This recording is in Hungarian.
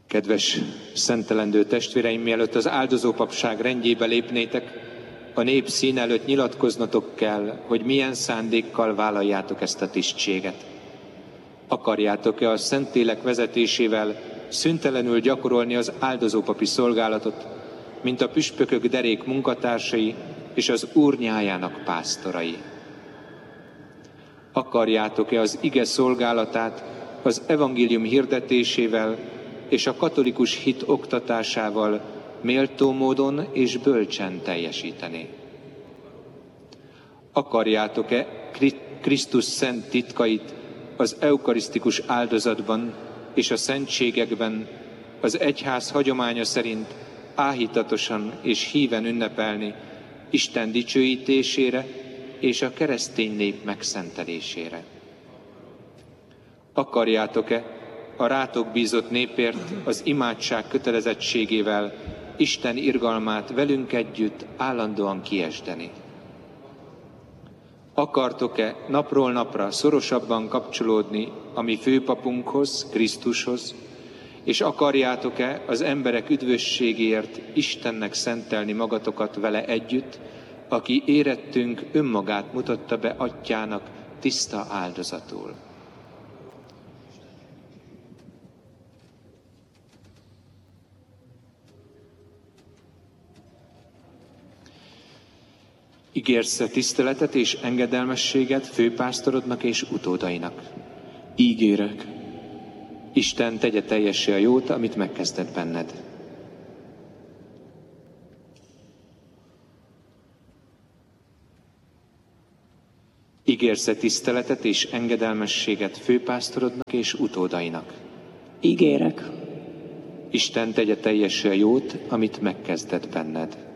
Kedves szentelendő testvéreim, mielőtt az áldozópapság rendjébe lépnétek, a nép szín előtt nyilatkoznatok kell, hogy milyen szándékkal vállaljátok ezt a tisztséget. Akarjátok-e a Szentlélek vezetésével szüntelenül gyakorolni az áldozópapi szolgálatot, mint a püspökök derék munkatársai és az Úr nyájának pásztorai? Akarjátok-e az ige szolgálatát az evangélium hirdetésével és a katolikus hit oktatásával méltó módon és bölcsen teljesíteni? Akarjátok-e Krisztus szent titkait az eukarisztikus áldozatban és a szentségekben az egyház hagyománya szerint áhítatosan és híven ünnepelni Isten dicsőítésére és a keresztény nép megszentelésére? Akarjátok-e a rátok bízott népért az imádság kötelezettségével Isten irgalmát velünk együtt állandóan kiesdeni? Akartok-e napról napra szorosabban kapcsolódni a mi főpapunkhoz, Krisztushoz, és akarjátok-e az emberek üdvösségéért Istennek szentelni magatokat vele együtt, aki érettünk önmagát mutatta be Atyának tiszta áldozatul? Ígérsz-e tiszteletet és engedelmességet főpásztorodnak és utódainak? Ígérek. Isten tegye teljessé a jót, amit megkezdett benned. Ígérsz-e tiszteletet és engedelmességet főpásztorodnak és utódainak? Ígérek. Isten tegye teljessé a jót, amit megkezdett benned.